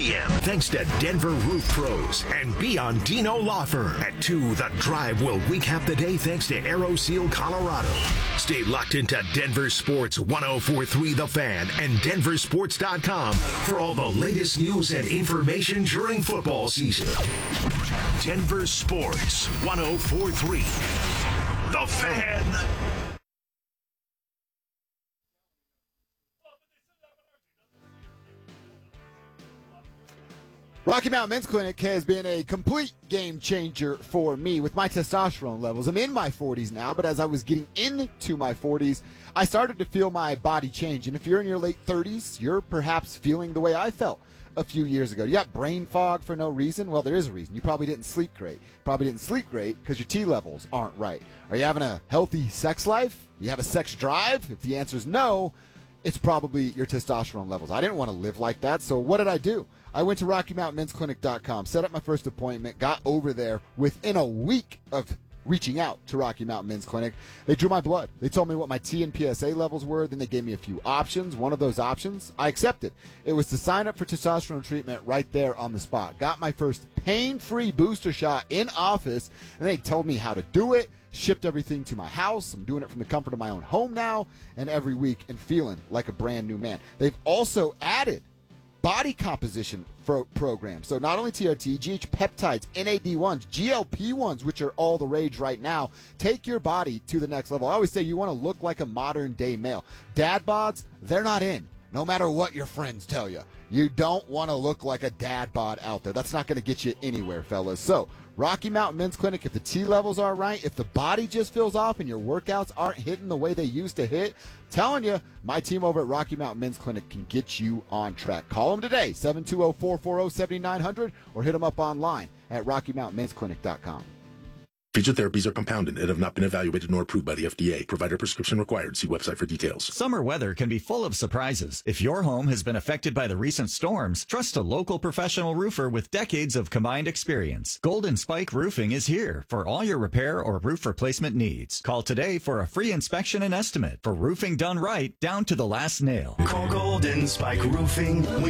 p.m. Thanks to Denver Roof Pros and Biondino Law Firm. At 2, The Drive will recap the day thanks to AeroSeal Colorado. Stay locked into Denver Sports 104.3 The Fan and denversports.com for all the latest news and information during football season. Denver Sports 104.3 The Fan. Rocky Mountain Men's Clinic has been a complete game changer for me with my testosterone levels. I'm in my 40s now, but as I was getting into my 40s, I started to feel my body change. And if you're in your late 30s, you're perhaps feeling the way I felt a few years ago. You got brain fog for no reason? Well, there is a reason. You probably didn't sleep great. Probably didn't sleep great because your T levels aren't right. Are you having a healthy sex life? You have a sex drive? If the answer is no, it's probably your testosterone levels. I didn't want to live like that, so what did I do? I went to RockyMountainMen'sClinic.com, set up my first appointment, got over there within a week of reaching out to Rocky Mountain Men's Clinic. They drew my blood. They told me what my T and PSA levels were. Then they gave me a few options. One of those options, I accepted. It was to sign up for testosterone treatment right there on the spot. Got my first pain-free booster shot in office, and they told me how to do it. Shipped everything to my house. I'm doing it from the comfort of my own home now, and every week and feeling like a brand new man. They've also added body composition programs. So not only TRT, GH peptides, NAD1s, GLP1s, which are all the rage right now. Take your body to the next level. I always say you want to look like a modern day male. Dad bods, they're not in. No matter what your friends tell you. You don't want to look like a dad bod out there. That's not going to get you anywhere, fellas. So, Rocky Mountain Men's Clinic, if the T levels are right, if the body just feels off and your workouts aren't hitting the way they used to hit, telling you, my team over at Rocky Mountain Men's Clinic can get you on track. Call them today, 720-440-7900, or hit them up online at RockyMountainMen'sClinic.com. Featured therapies are compounded and have not been evaluated nor approved by the FDA. Provider prescription required. See website for details. Summer weather can be full of surprises. If your home has been affected by the recent storms, trust a local professional roofer with decades of combined experience. Golden Spike Roofing is here for all your repair or roof replacement needs. Call today for a free inspection and estimate for roofing done right down to the last nail. Call Golden Spike Roofing.